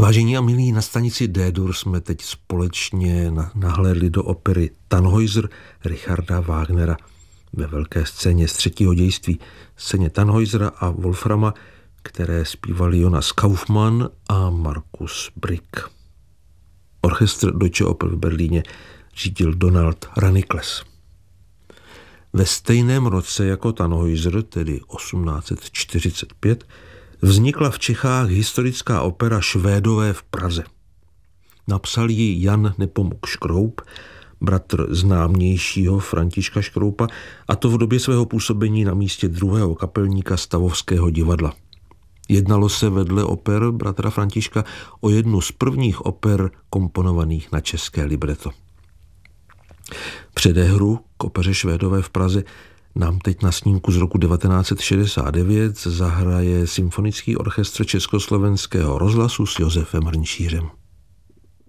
Vážení a milí, na stanici D-dur jsme teď společně nahlédli do opery Tannhäuser Richarda Wagnera ve velké scéně z třetího dějství, scéně Tannhäusera a Wolframa, které zpívali Jonas Kaufmann a Markus Brick. Orchestr Deutsche Oper v Berlíně řídil Donald Ranickles. Ve stejném roce jako Tannhäuser, tedy 1845, vznikla v Čechách historická opera Švédové v Praze. Napsal ji Jan Nepomuk Škroup, bratr známějšího Františka Škroupa, a to v době svého působení na místě druhého kapelníka Stavovského divadla. Jednalo se vedle oper bratra Františka o jednu z prvních oper komponovaných na české libreto. Předehru k opeře Švédové v Praze nám teď na snímku z roku 1969 zahraje Symfonický orchestr Československého rozhlasu s Josefem Hrnčířem.